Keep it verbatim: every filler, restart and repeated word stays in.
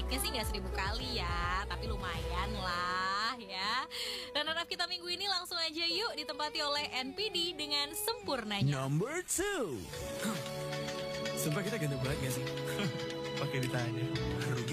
Naiknya sih nggak seribu kali ya, tapi lumayan lah ya. Runner up kita minggu ini langsung aja yuk ditempati oleh N P D dengan Sempurnanya. Number two. Sumpah kita ganteng banget gak sih? Pakai ditanya. Rugi